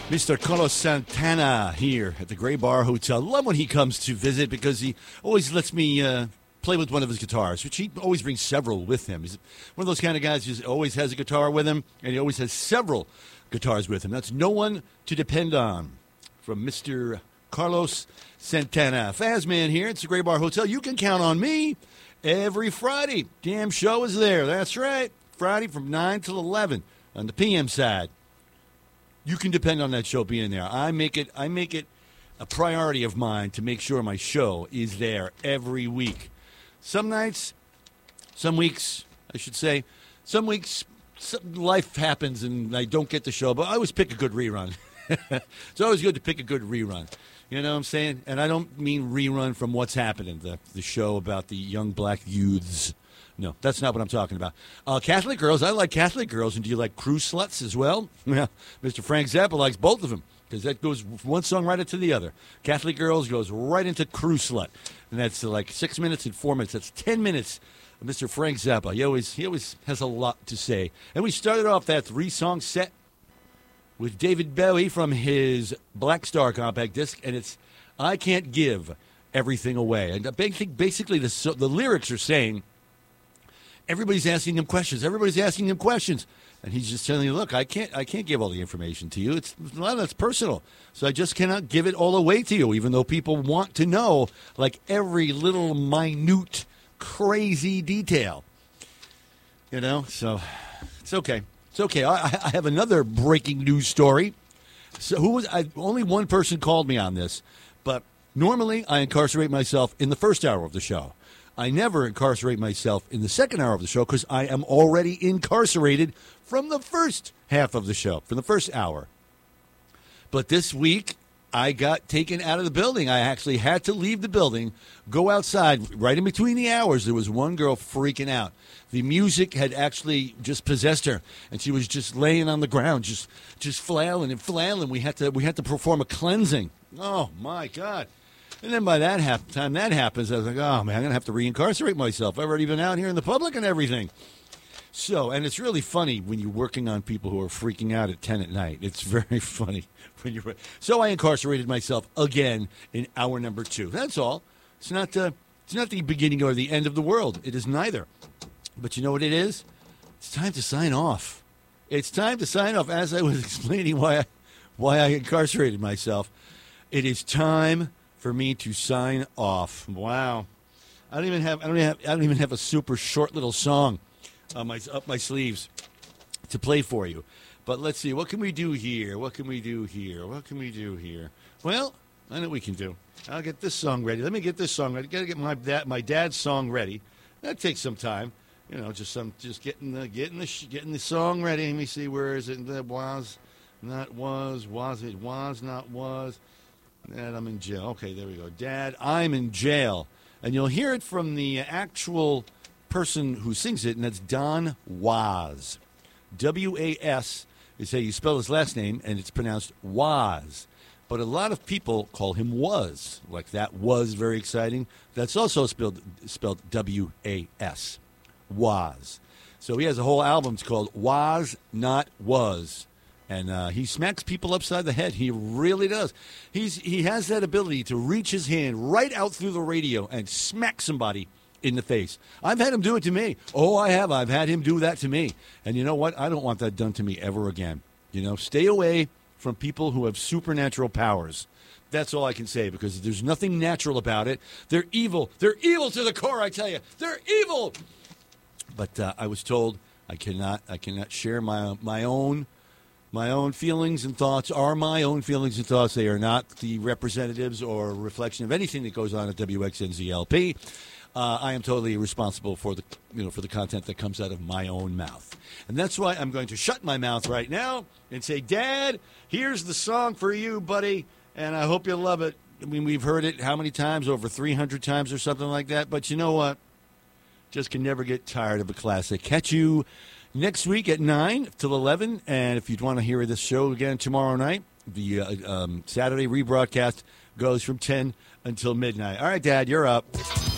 Mr. Carlos Santana here at the Gray Bar Hotel. Love when he comes to visit because he always lets me play with one of his guitars, which he always brings several with him. He's one of those kind of guys who always has a guitar with him, and he always has several guitars with him. That's no one to depend on. From Mr. Carlos Santana. Fazman here. It's the Gray Bar Hotel. You can count on me every Friday. Damn show is there. That's right. Friday from 9 till 11 on the PM side. You can depend on that show being there. I make it a priority of mine to make sure my show is there every week. Some nights, some weeks, I should say, some weeks life happens and I don't get the show, but I always pick a good rerun. It's always good to pick a good rerun. You know what I'm saying? And I don't mean rerun from What's Happening, the show about the young black youths. No, that's not what I'm talking about. Catholic girls, I like Catholic girls. And do you like cruise sluts as well? Yeah, Mr. Frank Zappa likes both of them because that goes one song right into the other. Catholic girls goes right into cruise slut. And that's like 6 minutes and 4 minutes. That's 10 minutes of Mr. Frank Zappa. He always has a lot to say. And we started off that 3-song set with David Bowie from his Black Star compact disc. And it's I Can't Give Everything Away. And basically the lyrics are saying, everybody's asking him questions. Everybody's asking him questions. And he's just telling you, look, I can't give all the information to you. It's a lot of that's personal. So I just cannot give it all away to you, even though people want to know, like, every little minute, crazy detail. You know? So it's okay. It's okay. I have another breaking news story. So only one person called me on this. But normally I incarcerate myself in the first hour of the show. I never incarcerate myself in the second hour of the show because I am already incarcerated from the first half of the show, from the first hour. But this week, I got taken out of the building. I actually had to leave the building, go outside. Right in between the hours, there was one girl freaking out. The music had actually just possessed her, and she was just laying on the ground, just flailing and flailing. We had to perform a cleansing. Oh, my God. And then by that time that happens, I was like, oh, man, I'm going to have to reincarcerate myself. I've already been out here in the public and everything. So, and it's really funny when you're working on people who are freaking out at 10 at night. It's very funny. So I incarcerated myself again in hour number 2. That's all. It's not the beginning or the end of the world. It is neither. But you know what it is? It's time to sign off. It's time to sign off. As I was explaining why I incarcerated myself, it is time for me to sign off. Wow, I don't even have a super short little song up my sleeves to play for you. But let's see, what can we do here? Well, I know what we can do. I'll get this song ready. Let me get this song ready. Got to get my dad's song ready. That takes some time. You know, just getting the song ready. Let me see, where is it? That was not was. Dad, I'm in jail. Okay, there we go. Dad, I'm in jail. And you'll hear it from the actual person who sings it, and that's Don Was. W-A-S is how you spell his last name, and it's pronounced Was. But a lot of people call him Was. Like that was very exciting. That's also spelled W-A-S. Was. So he has a whole album. It's called Was Not Was. And he smacks people upside the head. He really does. He has that ability to reach his hand right out through the radio and smack somebody in the face. I've had him do it to me. Oh, I have. I've had him do that to me. And you know what? I don't want that done to me ever again. You know, stay away from people who have supernatural powers. That's all I can say, because there's nothing natural about it. They're evil. They're evil to the core, I tell you. They're evil. But I was told I cannot share my own feelings and thoughts are my own feelings and thoughts. They are not the representatives or reflection of anything that goes on at WXNZLP. I am totally responsible for the content that comes out of my own mouth. And that's why I'm going to shut my mouth right now and say, Dad, here's the song for you, buddy, and I hope you love it. I mean, we've heard it how many times? Over 300 times or something like that. But you know what? Just can never get tired of a classic. Catch you next week at 9 till 11, and if you'd want to hear this show again tomorrow night, the Saturday rebroadcast goes from 10 until midnight. All right, Dad, you're up.